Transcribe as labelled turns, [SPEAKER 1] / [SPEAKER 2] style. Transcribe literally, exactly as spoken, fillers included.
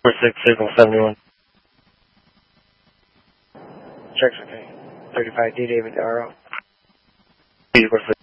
[SPEAKER 1] six, signal seventy-one.
[SPEAKER 2] Checks okay. thirty-five D, David R O.
[SPEAKER 1] Four six.